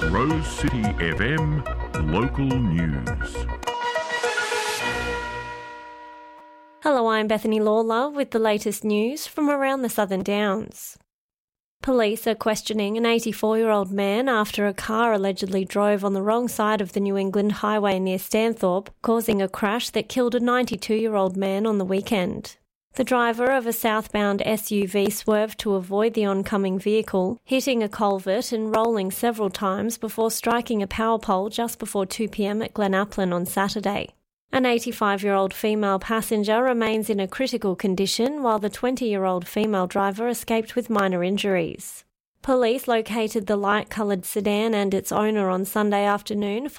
Rose City FM Local News. Hello, I'm Bethany Lawler with the latest news from around the Southern Downs. Police are questioning an 84-year-old man after a car allegedly drove on the wrong side of the New England highway near Stanthorpe, causing a crash that killed a 92-year-old man on the weekend. The driver of a southbound SUV swerved to avoid the oncoming vehicle, hitting a culvert and rolling several times before striking a power pole just before 2 p.m. at Glen Applin on Saturday. An 85-year-old female passenger remains in a critical condition, while the 20-year-old female driver escaped with minor injuries. Police located the light-coloured sedan and its owner on Sunday afternoon